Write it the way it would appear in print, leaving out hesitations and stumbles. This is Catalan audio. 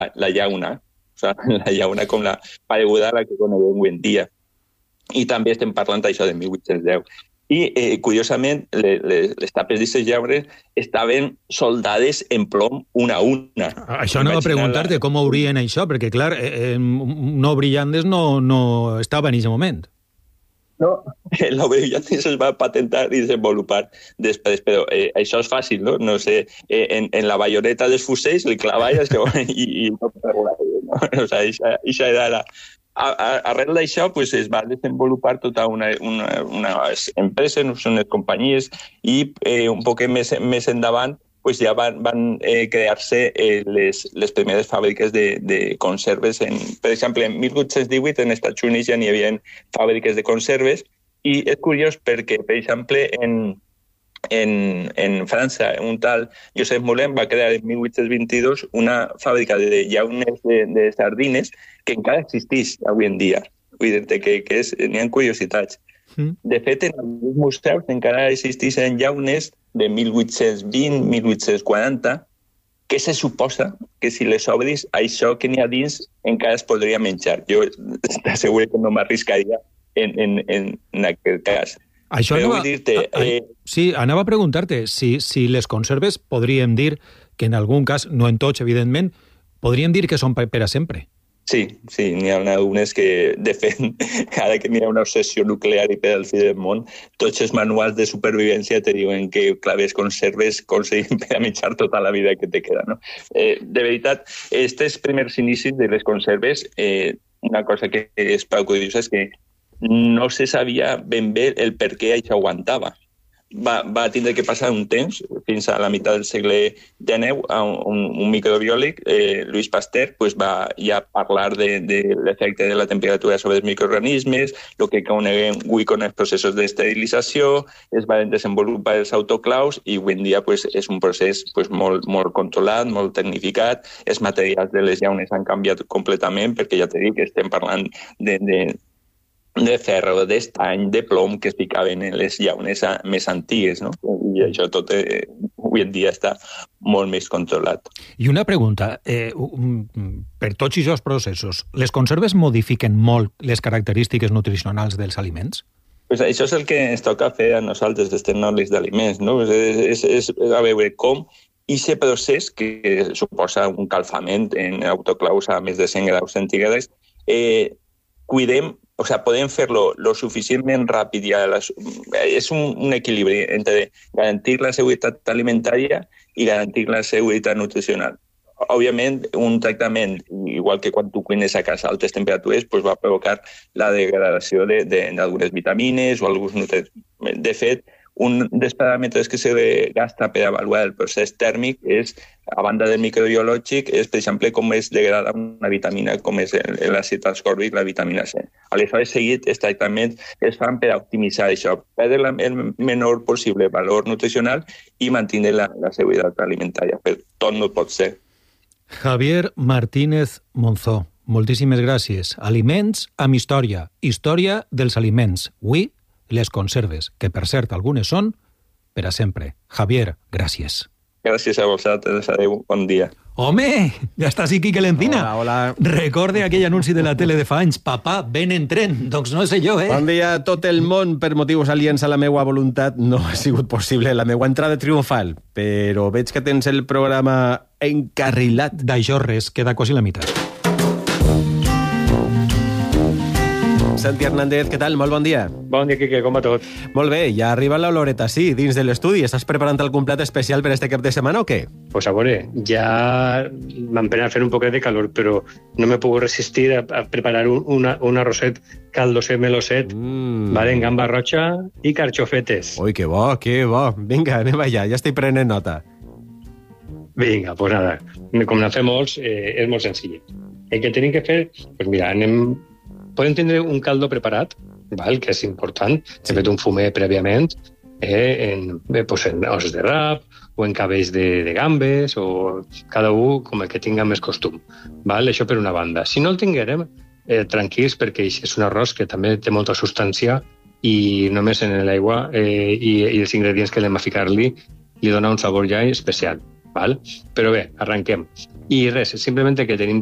la llauna, o sigui, la llauna com la pareguda a la que coneguem avui en dia. I també estem parlant d'això de 1810. I, curiosament, les tapes d'aquestes llaunes estaven soldades en plom una a una. Això anava a preguntar-te com haurien això, perquè, clar, no brillantes no estava en aquest moment. No, l'obrillantes es va patentar i desenvolupar després, però això és fàcil, no? No sé, en la baioneta dels fusells li clavaves i no regular, no? O sigui, això era la... Arrel d'això pues, es va desenvolupar tota unes empreses, unes companyies, i un poc més endavant pues, ja van crear-se les primeres fàbriques de conserves. Per exemple, en 1818 en Estats Units ja n'hi havia fàbriques de conserves, i és curiós perquè, per exemple, en França, un tal Josep Moulin va crear en 1822 una fàbrica de llaunes de sardines que encara existeix avui en dia. Vull dir-te que n'hi ha curiositats. De fet, en alguns museus encara existeixen llaunes de 1820, 1840, que se suposa que si les obris, això que n'hi ha dins encara es podria menjar. Jo t'asseguro que no m'arriscaria en aquest cas. Això anava a preguntar-te si les conserves podríem dir que en algun cas, no en tots, evidentment, podríem dir que són per a sempre. Sí, n'hi ha algunes que, de fet, ara que n'hi ha una obsessió nuclear i per al fi del món, tots els manuals de supervivència te diuen que claves conserves aconseguim per a menjar tota la vida que te queda, no? De veritat, aquests primers inicis de les conserves, una cosa que és prou curiosa és que no se sabia ben bé el per què això aguantava. Va tindre que passar un temps, fins a la meitat del segle XIX, un microbiòleg, Louis Pasteur, pues va ja parlar de l'efecte de la temperatura sobre els microorganismes, el que coneguem avui com els processos d'esterilització, es van desenvolupar els autoclaus i avui en dia pues, és un procés pues, molt controlat, molt tecnificat. Els materials de les llaunes han canviat completament perquè ja t'he dit que estem parlant de ferro, d'estany, de plom que es ficaven en les llaunes més antigues, no? I això tot avui en dia està molt més controlat. I una pregunta, per tots aquests processos, les conserves modifiquen molt les característiques nutricionals dels aliments? Pues això és el que ens toca fer a nosaltres, els tecnòlegs d'aliments, no? És a veure com aquest procés, que suposa un calfament en autoclaus a més de 100 graus centígrads, cuidem, o sigui, podem fer-lo lo suficientment ràpid i és un equilibri entre garantir la seguretat alimentària i garantir la seguretat nutricional. Òbviament, un tractament, igual que quan tu cuines a casa a altes temperatures, pues va provocar la degradació d'algunes vitamines o alguns nutrients. De fet, un dels paràmetres que se gasta per avaluar el procés tèrmic és, a banda del microbiològic, és, per exemple, com es degrada una vitamina com és l'àcid ascòrbic, la vitamina C. Aleshores, seguit, els tractaments es fan per optimitzar això, perdre el menor possible valor nutricional i mantenir la seguretat alimentària. Però tot no pot ser. Javier Martínez Monzó, moltíssimes gràcies. Aliments amb història. Història dels aliments. Avui, les conserves, que per cert algunes són per a sempre. Javier, gràcies. Gràcies a vosaltres, adeu, bon dia. Home, ja està així Quique l'Encina. Hola. Recorde aquell anunci de la tele de fa anys. Papà, ven en tren. Doncs no sé jo, Bon dia a tot el món. Per motius aliens a la meua voluntat no ha sigut possible la meua entrada triomfal, però veig que tens el programa encarrilat. D'això res, queda quasi la meitat. Santi Hernández, què tal? Molt bon dia. Bon dia, Quique, com va tot? Molt bé, ja arriba l'oloreta, sí, dins de l'estudi. Estàs preparant algun plat especial per este cap de setmana o què? Pues a veure, ja m'empena a fer un poquet de calor, però no me puc resistir a preparar un arrosset caldoset meloset, vale, en gamba roja i carxofetes. Ui, que bo, que bo. Vinga, anem allà, ja estic prenent nota. Vinga, pues nada, com n'ha fet molts, és molt senzill. El que tenim que fer, pues mira, podem tindre un caldo preparat, val? Que és important, s'ha fet un fumer prèviament, en ossos de rap o en cabells de gambes, o cada un com el que tinga més costum. Val? Això per una banda. Si no el tinguérem, tranquils, perquè és un arròs que també té molta substància i només en l'aigua i els ingredients que anem a ficar-li li dona un sabor ja especial. Val? Però bé, arrenquem. I res, simplement que tenim